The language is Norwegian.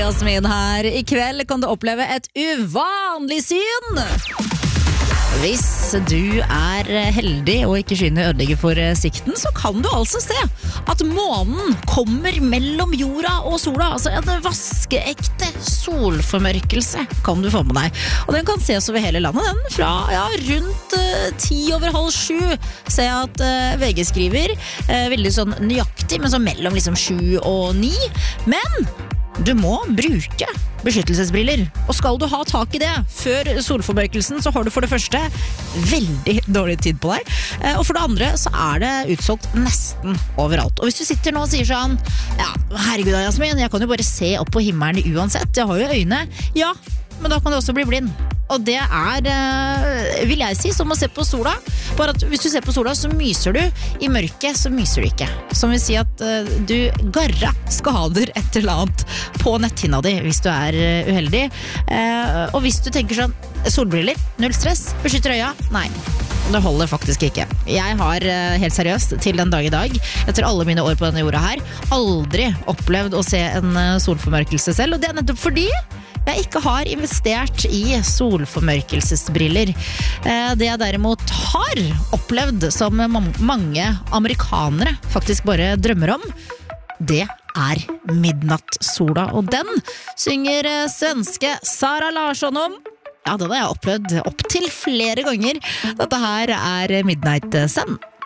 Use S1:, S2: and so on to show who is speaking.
S1: Jasmin her. I kveld kan du oppleve et uvanlig syn. Hvis du heldig og ikke skynder ødelegge for sikten, så kan du altså se at månen kommer mellom jorda og sola. Altså en vaskeekte solformørkelse kan du få med deg. Og den kan ses over hele landet. Den fra rundt 6:10 ser jeg at VG skriver. Veldig sånn nøyaktig, men så mellom liksom 7 og 9. Men du må bruke beskyttelsesbriller. Og skal du ha tak i det før solformørkelsen, så har du for det første veldig dårlig tid på deg. Og for det andre så det utsolgt nesten overalt. Og hvis du sitter nå og sier sånn, ja, herregud Jasmin, jeg kan jo bare se opp på himmelen uansett. Jeg har jo øyne. Ja, men da kan du også bli blind. Og det vil jeg si, som å se på sola. Bare at hvis du ser på sola, så myser du. I mørket, så myser du ikke. Som vil si at du garra skader et eller annet på netthinna di, hvis du uheldig. Og hvis du tenker sånn, solbriller, null stress, beskytter øya, nei. Det holder faktisk ikke. Jeg har helt seriøst til den dag i dag, etter alle mine år på denne jorda her, aldri opplevd å se en solformørkelse selv. Og det nettopp fordi jeg ikke har investert i solformørkelsesbriller. Det jeg derimot har opplevd, som mange amerikanere faktisk bare drømmer om, det midnattssola. Og den synger svenske Sara Larsson om. Ja, den har jeg opplevd opp til flere ganger. Dette her Midnight Sun.